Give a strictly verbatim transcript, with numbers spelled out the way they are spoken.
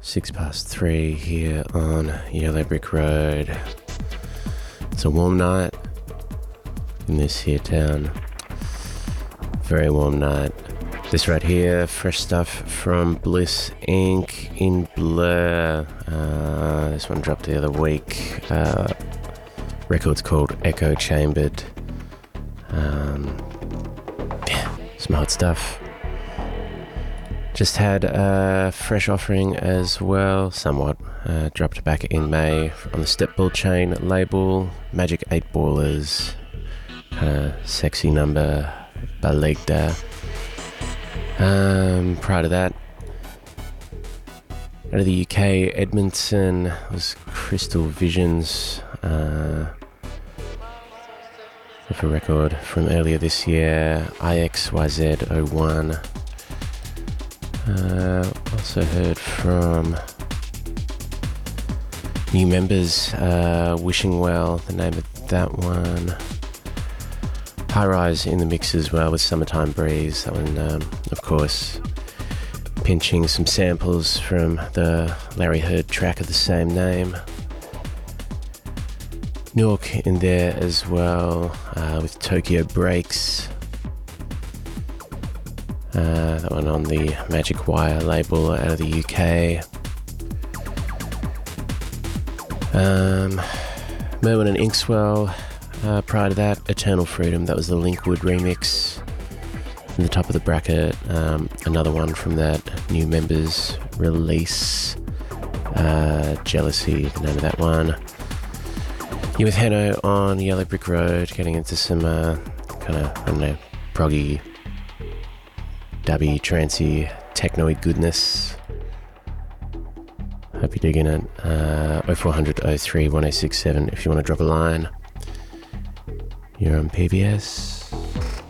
Six past three here on Yellow Brick Road. It's a warm night in this here town. Very warm night. This right here, fresh stuff from Bliss Incorporated in Blur. Uh, this one dropped the other week. Uh, record's called Echo Chambered. Um, yeah, some hot stuff. Just had a fresh offering as well, somewhat. Uh, dropped back in May on the Stepball Chain label. Magic eight Ballers. Kind of sexy number. Balegda. Um, prior to that, out of the U K, Edmonton was Crystal Visions. Uh, with a record from earlier this year, I X Y Z oh one. Uh, also heard from new members, uh, Wishing Well, the name of that one. High Rise in the mix as well with Summertime Breeze. That one, um, of course, pinching some samples from the Larry Heard track of the same name. Newark in there as well, uh, with Tokyo Breaks. Uh, that one on the Magic Wire label out of the U K. Um, Merwin and Inkswell. Uh, prior to that, Eternal Freedom. That was the Linkwood remix. In the top of the bracket, um, another one from that new members release. Uh, Jealousy, the name of that one. You with Hanno on Yellow Brick Road, getting into some uh, kind of, I don't know, proggy, dubby, trancey, techno-y goodness. Hope you're digging it. Uh, oh four hundred oh three one oh six seven if you want to drop a line. You're on P B S.